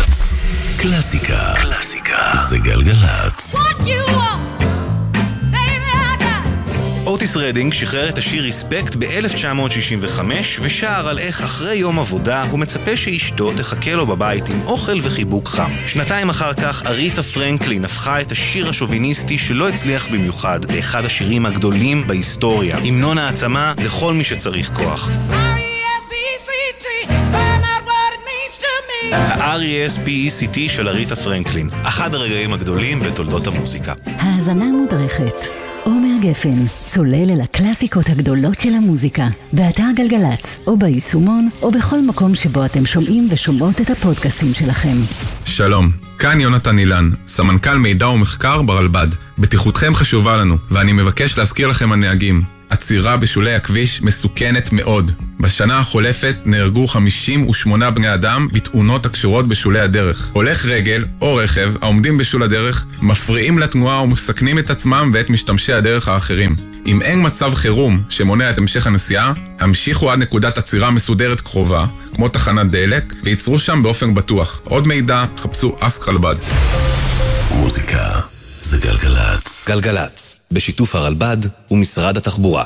גלגלץ. קלאסיקה. זה גלגלץ. אוטיס רדינג שחרר את השיר ריספקט ב-1965 ושר על איך אחרי יום עבודה הוא מצפה שאשתו תחכה לו בבית עם אוכל וחיבוק חם. שנתיים אחר כך אריתה פרנקלין הפכה את השיר השוביניסטי שלא הצליח במיוחד לאחד השירים הגדולים בהיסטוריה, המנון העצמה לכל מי שצריך כוח. ה-R.E.S.P.E.C.T של אריתה פרנקלין, אחד הרגעים הגדולים בתולדות המוזיקה. האזנה מודרכת. עומר גפן, צולל אל הקלאסיקות הגדולות של המוזיקה, באתר גלגלץ, או ביישומון, או בכל מקום שבו אתם שומעים ושומעות את הפודקאסטים שלכם. שלום, כאן יונתן אילן, סמנכ"ל מידע ומחקר ברלב"ד. בטיחותכם חשובה לנו, ואני מבקש להזכיר לכם הנהגים. עצירה בשולי הכביש מסוכנת מאוד. בשנה החולפת נהרגו 58 בני אדם בתאונות הקשורות בשולי הדרך. הולך רגל או רכב העומדים בשול הדרך מפריעים לתנועה ומסכנים את עצמם ואת משתמשי הדרך האחרים. אם אין מצב חירום שמונע את המשך הנסיעה, המשיכו עד נקודת עצירה מסודרת קרובה, כמו תחנת דלק, וייצרו שם באופן בטוח. עוד מידע, חפשו אסק רלב"ד. מוזיקה זה גלגלץ. גלגלץ, בשיתוף הרלב"ד ומשרד התחבורה.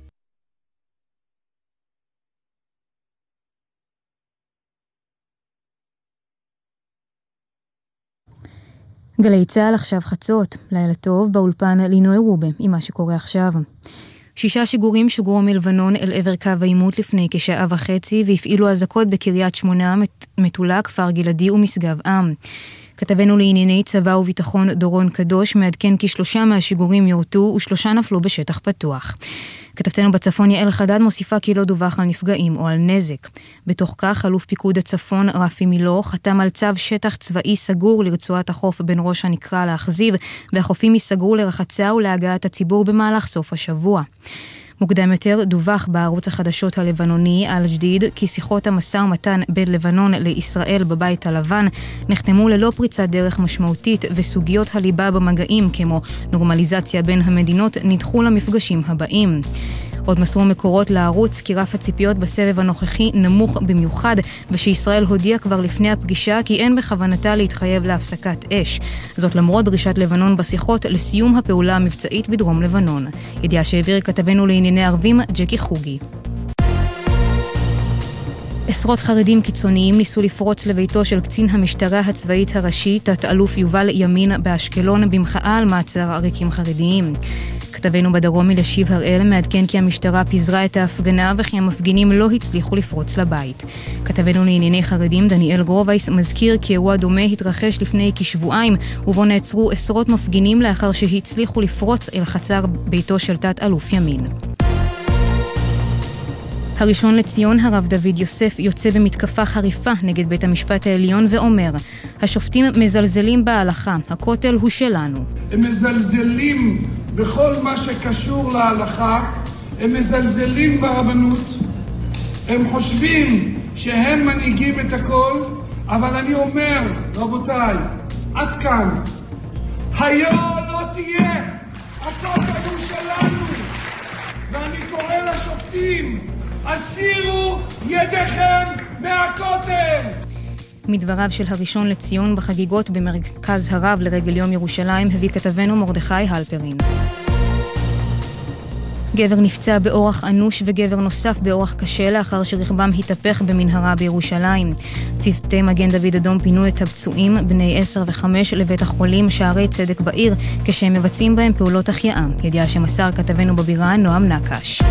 גלי צהל עכשיו חצות, לילה טוב, באולפן לינוי רובה, עם מה שקורה עכשיו. 6 שיגורים שוגרו מלבנון אל עבר קו העימות לפני כשעה וחצי, והפעילו אזעקות בקריית שמונה, מטולה, כפר גלעדי ומשגב עם. כתבנו לענייני צבא וביטחון דורון קדוש מעדכן כי 3 מהשיגורים יורטו ו3 נפלו בשטח פתוח. כתבתנו בצפון יעל חדד מוסיפה כי לא דווח על נפגעים או על נזק. בתוך כך, אלוף פיקוד הצפון רפי מילוא חתם על צו שטח צבאי סגור לרצועת החוף בין ראש הנקרה לאכזיב, והחופים ייסגרו לרחצה ולהגעת הציבור במהלך סוף השבוע. מוקדם יותר דווח בערוץ החדשות הלבנוני אל-ג'דיד כי שיחות המשא ומתן בין לבנון לישראל בבית הלבן נחתמו ללא פריצת דרך משמעותית, וסוגיות הליבה במגעים כמו נורמליזציה בין המדינות נדחו למפגשים הבאים. עוד מסרו מקורות לערוץ כי רף הציפיות בסבב הנוכחי נמוך במיוחד, ושישראל הודיעה כבר לפני הפגישה כי אין בכוונתה להתחייב להפסקת אש. זאת למרות דרישת לבנון בשיחות לסיום הפעולה המבצעית בדרום לבנון. ידיעה שהעביר כתבנו לענייני ערבים ג'קי חוגי. עשרות חרדים קיצוניים ניסו לפרוץ לביתו של קצין המשטרה הצבאית הראשי, תת-אלוף יובל ימין באשקלון, במחאה על מעצר עריקים חרדיים. כתבנו בדרום מלשיב הראל מעדכן כי המשטרה פיזרה את ההפגנה וכי המפגינים לא הצליחו לפרוץ לבית. כתבנו לענייני חרדים דניאל גרובייס מזכיר כי אירוע דומה התרחש לפני כשבועיים, ובו נעצרו עשרות מפגינים לאחר שהצליחו לפרוץ אל חצר ביתו של תת-אלוף ימין. הראשון לציון הרב דוד יוסף יוצא במתקפה חריפה נגד בית המשפט העליון ואומר, השופטים מזלזלים בהלכה, הכותל הוא שלנו. הם מזלזלים בכל מה שקשור להלכה, הם מזלזלים ברבנות, הם חושבים שהם מנהיגים את הכל, אבל אני אומר, רבותיי, עד כאן, היה לא תהיה, הכותל הוא שלנו, ואני קורא לשופטים, הסירו ידיכם מהכותל. מדבריו של הראשון לציון בחגיגות במרכז הרב לרגל יום ירושלים הביא כתבנו מרדכי הלפרין. גבר נפצע באורח אנוש וגבר נוסף באורח קשה לאחר שרכבם התהפך במנהרה בירושלים. צוותי מגן דוד אדום פינו את הפצועים בני 10 ו5 לבית החולים שערי צדק בעיר כשהם מבצעים בהם פעולות החייאה. ידיעה שמסר כתבנו בבירה נועם נקש.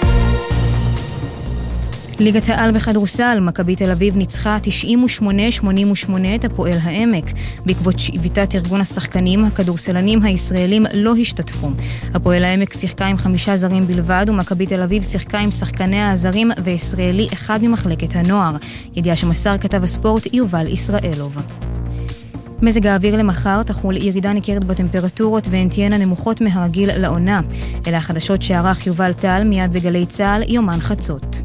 ליגת העל בכדורסל, מכבי תל אביב ניצחה 98-88 את הפועל העמק. בעקבות שביתת ארגון השחקנים, הכדורסלנים הישראלים לא השתתפו. הפועל העמק שיחקה עם 5 זרים בלבד, ומכבי תל אביב שיחקה עם שחקני הזרים וישראלי אחד ממחלקת הנוער. ידיעה שמסר כתב הספורט יובל ישראלוב. מזג האוויר למחר תחול ירידה ניכרת בטמפרטורות והן תהיינה נמוכות מהרגיל לעונה. אלה החדשות שערך יובל טל מיד בגלי צהל יומן חצות.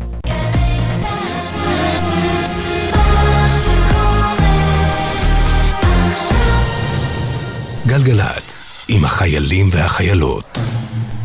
גלגלץ, עם החיילים והחיילות.